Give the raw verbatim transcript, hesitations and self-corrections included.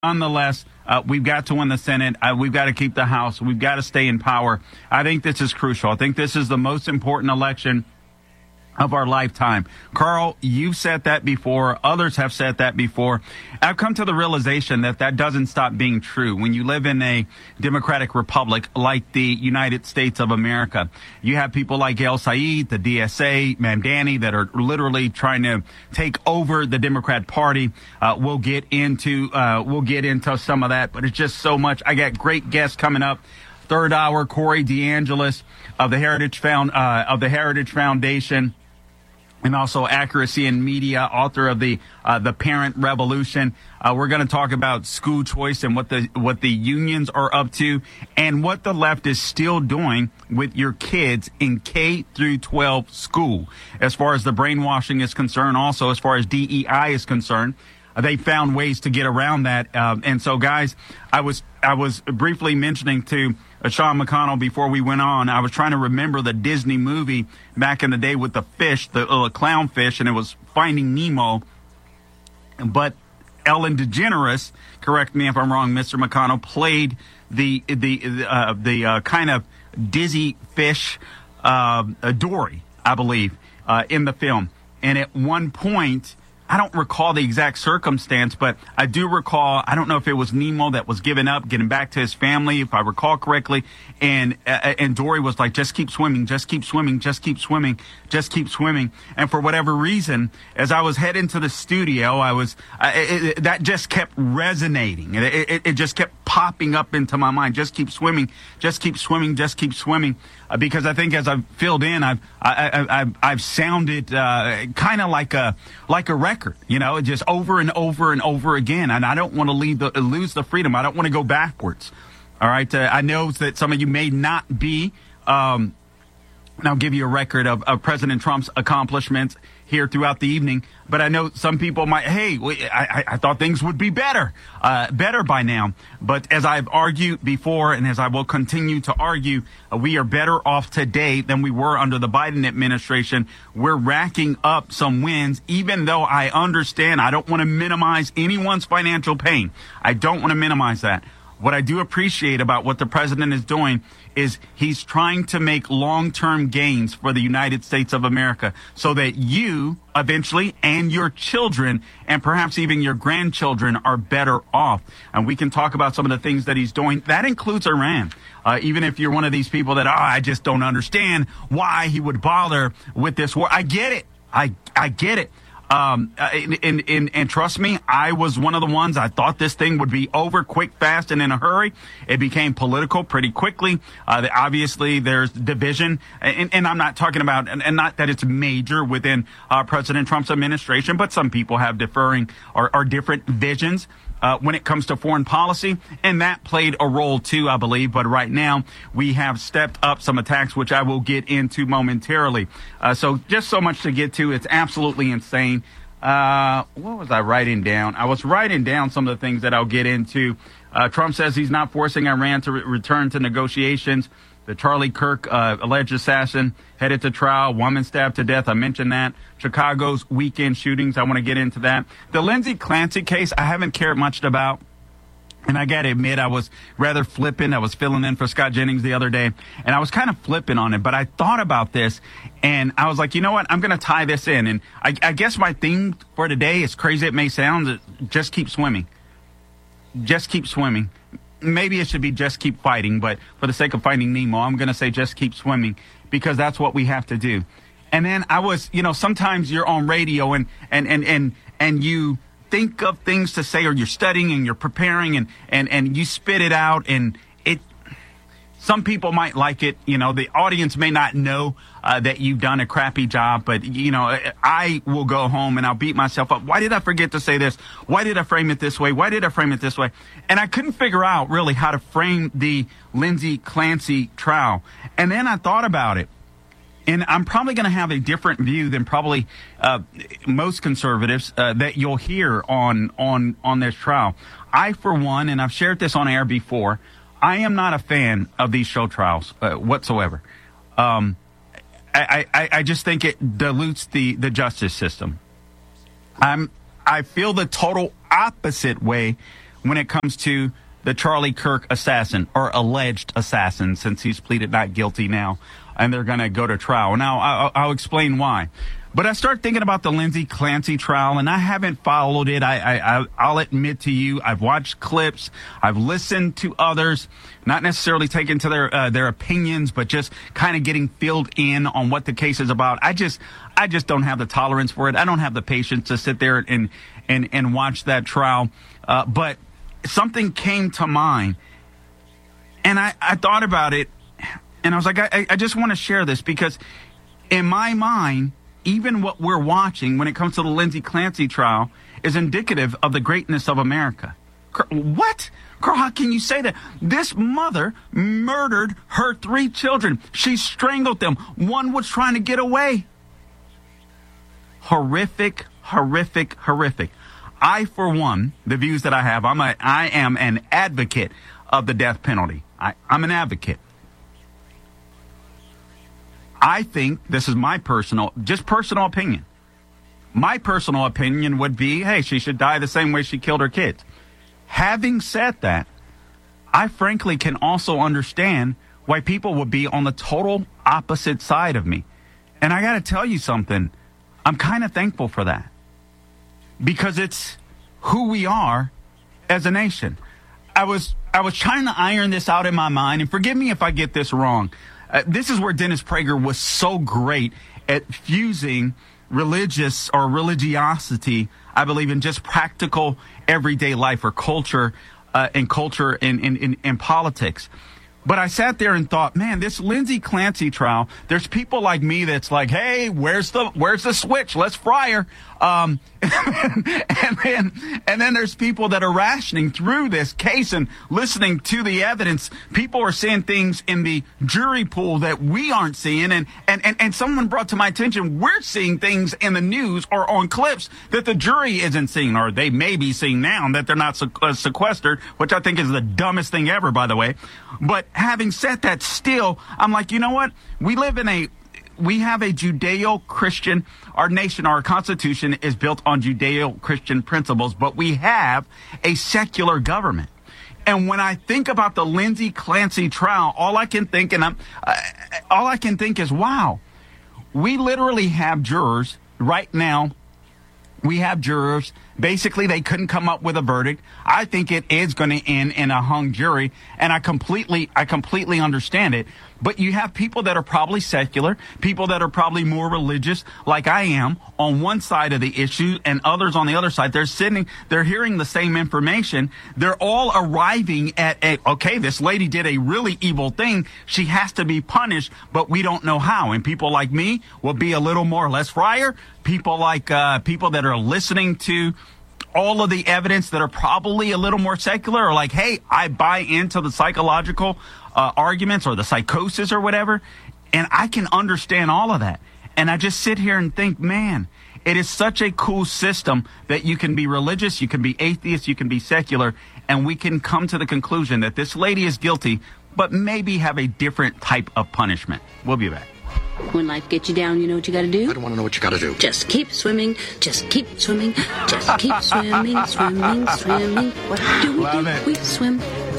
nonetheless, uh, we've got to win the Senate. Uh, we've got to keep the House. We've got to stay in power. I think this is crucial. I think this is the most important election of our lifetime. Carl, you've said that before. Others have said that before. I've come to the realization that that doesn't stop being true. When you live in a democratic republic like the United States of America, you have people like El Said, the D S A, Mamdani, that are literally trying to take over the Democrat Party. Uh, we'll get into uh, we'll get into some of that, but it's just so much. I got great guests coming up. Third hour, Corey DeAngelis of the Heritage Found uh, of the Heritage Foundation, and also Accuracy in Media, author of the uh, the Parent Revolution. Uh, we're going to talk about school choice and what the what the unions are up to, and what the left is still doing with your kids in K through twelve school, as far as the brainwashing is concerned. Also, as far as D E I is concerned, uh, they found ways to get around that. Uh, and so, guys, I was I was briefly mentioning to Uh, Sean McConnell before we went on, I was trying to remember the Disney movie back in the day with the fish, the uh, clownfish, and it was Finding Nemo. But Ellen DeGeneres, correct me if I'm wrong, Mister McConnell, played the the uh, the uh, kind of dizzy fish, uh, Dory, I believe, uh, in the film. And at one point, I don't recall the exact circumstance, but I do recall, I don't know if it was Nemo that was giving up, getting back to his family, if I recall correctly, and uh, and Dory was like, just keep swimming, just keep swimming, just keep swimming, just keep swimming. And for whatever reason, as I was heading to the studio, I was, uh, it, it, that just kept resonating. It, it, it just kept popping up into my mind, just keep swimming, just keep swimming, just keep swimming. Uh, because I think as I've filled in, I've I, I, I've, I've sounded uh, kind of like a like a record, you know, just over and over and over again. And I don't want to leave the, lose the freedom. I don't want to go backwards. All right. Uh, I know that some of you may not be. Um, and I'll give you a record of, of President Trump's accomplishments here throughout the evening. But I know some people might, hey, I, I thought things would be better, uh, better by now. But as I've argued before, and as I will continue to argue, uh, we are better off today than we were under the Biden administration. We're racking up some wins, even though I understand I don't want to minimize anyone's financial pain. I don't want to minimize that. What I do appreciate about what the president is doing is he's trying to make long-term gains for the United States of America so that you eventually and your children and perhaps even your grandchildren are better off. And we can talk about some of the things that he's doing. That includes Iran. Uh, even if you're one of these people that, oh, I just don't understand why he would bother with this war. I get it. I, I get it. Um, and, and, and, and trust me, I was one of the ones, I thought this thing would be over quick, fast, and in a hurry. It became political pretty quickly. Uh, the, obviously, there's division, and, and I'm not talking about, and, and not that it's major within uh, President Trump's administration, but some people have differing or, or different visions Uh, when it comes to foreign policy, and that played a role too, I believe. But right now, we have stepped up some attacks, which I will get into momentarily. Uh, so just so much to get to. It's absolutely insane. Uh, what was I writing down? I was writing down some of the things that I'll get into. Uh, Trump says he's not forcing Iran to re- return to negotiations. The Charlie Kirk uh, alleged assassin headed to trial, woman stabbed to death. I mentioned that. Chicago's weekend shootings. I want to get into that. The Lindsey Clancy case, I haven't cared much about. And I got to admit, I was rather flippant. I was filling in for Scott Jennings the other day, and I was kind of flippant on it. But I thought about this, and I was like, you know what? I'm going to tie this in. And I, I guess my theme for today, as crazy it may sound, just keep swimming. Just keep swimming. Maybe it should be just keep fighting, but for the sake of Finding Nemo, I'm going to say just keep swimming, because that's what we have to do. And then I was, you know, sometimes you're on radio and, and, and, and, and you think of things to say, or you're studying and you're preparing and, and, and you spit it out, and it, some people might like it. You know, the audience may not know uh, that you've done a crappy job, but, you know, I will go home and I'll beat myself up. Why did I forget to say this? Why did I frame it this way? Why did I frame it this way? And I couldn't figure out really how to frame the Lindsey Clancy trial. And then I thought about it. And I'm probably going to have a different view than probably uh, most conservatives uh, that you'll hear on, on, on this trial. I, for one, and I've shared this on air before, I am not a fan of these show trials uh, whatsoever. Um, I, I, I just think it dilutes the, the justice system. I'm, I feel the total opposite way when it comes to the Charlie Kirk assassin, or alleged assassin, since he's pleaded not guilty now, and they're going to go to trial. Now, I'll, I'll explain why. But I start thinking about the Lindsey Clancy trial, and I haven't followed it. I, I, I'll admit to you, I've watched clips, I've listened to others, not necessarily taken to their uh, their opinions, but just kind of getting filled in on what the case is about. I just, I just don't have the tolerance for it. I don't have the patience to sit there and and and watch that trial. Uh, but something came to mind, and I, I thought about it, and I was like, I, I just want to share this, because in my mind, even what we're watching when it comes to the Lindsey Clancy trial is indicative of the greatness of America. What? Carl, how can you say that? This mother murdered her three children. She strangled them. One was trying to get away. Horrific, horrific, horrific. I, for one, the views that I have, I'm a, I am an advocate of the death penalty. I, I'm an advocate. I think, this is my personal, just personal opinion. My personal opinion would be, hey, she should die the same way she killed her kids. Having said that, I frankly can also understand why people would be on the total opposite side of me. And I got to tell you something. I'm kind of thankful for that, because it's who we are as a nation. I was I was trying to iron this out in my mind, and forgive me if I get this wrong. Uh, this is where Dennis Prager was so great at fusing religious or religiosity, I believe, in just practical everyday life or culture uh, and culture in, in, in, in politics. But I sat there and thought, man, this Lindsey Clancy trial, there's people like me that's like, hey, where's the where's the switch? Let's fry her. Um, and then and then there's people that are rationing through this case and listening to the evidence. People are seeing things in the jury pool that we aren't seeing. And, and, and, and someone brought to my attention, we're seeing things in the news or on clips that the jury isn't seeing, or they may be seeing now, and that they're not sequestered, which I think is the dumbest thing ever, by the way. But having said that, still, I'm like, you know what? We live in a, we have a Judeo-Christian, our nation, our Constitution is built on Judeo-Christian principles, but we have a secular government. And when I think about the Lindsey Clancy trial, all I can think, and I'm, uh, all I can think is, wow, we literally have jurors right now. We have jurors. Basically, they couldn't come up with a verdict. I think it is going to end in a hung jury, and I completely, I completely understand it. But you have people that are probably secular, people that are probably more religious, like I am, on one side of the issue, and others on the other side. They're sitting, they're hearing the same information. They're all arriving at a, okay, this lady did a really evil thing. She has to be punished, but we don't know how. And people like me will be a little more, let's fry her. People like, uh, people that are listening to all of the evidence that are probably a little more secular are like, hey, I buy into the psychological uh, arguments or the psychosis or whatever. And I can understand all of that. And I just sit here and think, man, it is such a cool system that you can be religious, you can be atheist, you can be secular, and we can come to the conclusion that this lady is guilty, but maybe have a different type of punishment. We'll be back. When life gets you down, you know what you gotta do? I don't want to know what you gotta do. Just keep swimming, just keep swimming, just keep swimming, swimming, swimming. What do we Love do? it. We swim.